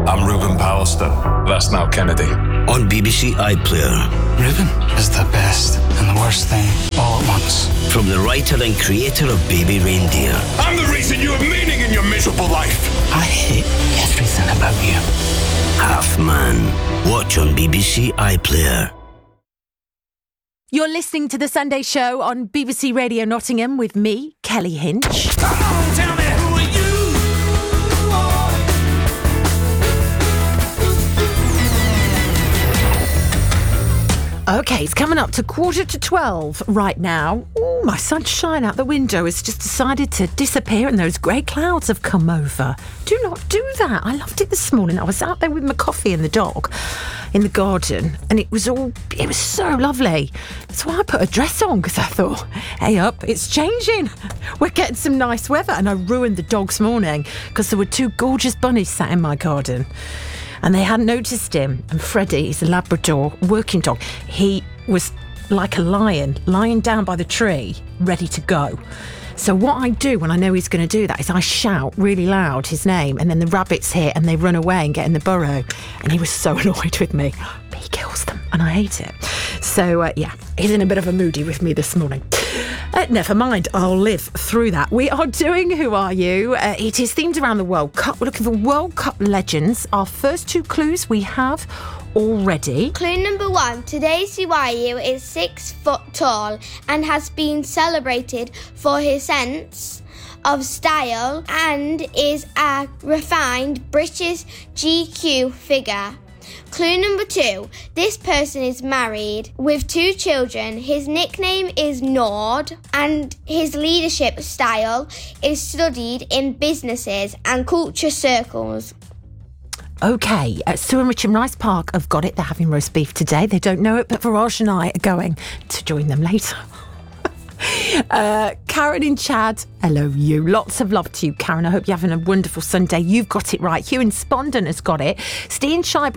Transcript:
I'm Ruben Pallister. That's now Kennedy. On BBC iPlayer. Ruben is the best and the worst thing all at once. From the writer and creator of Baby Reindeer. I'm the reason you have meaning in your miserable life. I hate everything about you. Half Man. Watch on BBC iPlayer. You're listening to The Sunday Show on BBC Radio Nottingham with me, Kelly Hinch. Come on, tell me who are you? Okay, it's coming up to 11:45 right now. Oh, my sunshine out the window has just decided to disappear and those grey clouds have come over. Do not do that. I loved it this morning. I was out there with my coffee and the dog in the garden and it was so lovely. That's why I put a dress on, because I thought, hey up, it's changing. We're getting some nice weather. And I ruined the dog's morning because there were two gorgeous bunnies sat in my garden. And they hadn't noticed him. And Freddie, he's a Labrador working dog. He was like a lion, lying down by the tree, ready to go. So what I do when I know he's going to do that is I shout really loud his name, and then the rabbits hear and they run away and get in the burrow. And he was so annoyed with me. But he kills them and I hate it. So, he's in a bit of a moody with me this morning. Never mind, I'll live through that. We are doing Who Are You? It is themed around the World Cup. We're looking for World Cup legends. Our first two clues we have already. Clue number 1. Today's Who Are You is 6 foot tall and has been celebrated for his sense of style and is a refined British GQ figure. Clue number 2. This person is married with 2 children. His nickname is Nord and his leadership style is studied in businesses and culture circles. Okay, Sue and Rich in Rice Park have got it. They're having roast beef today. They don't know it, but Viraj and I are going to join them later. Karen in Chad, hello you. Lots of love to you, Karen. I hope you're having a wonderful Sunday. You've got it right. Hugh in Spondon has got it. Steve in Shibe